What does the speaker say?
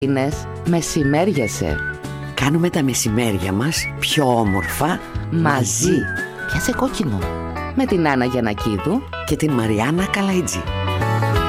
Ίνες, μεσημέριασε. Κάνουμε τα μεσημέρια μας πιο όμορφα Μαζί. Πιάσε κόκκινο. Με την Άννα Γιαννακίδου και την Μαριάννα Καλαϊτζή.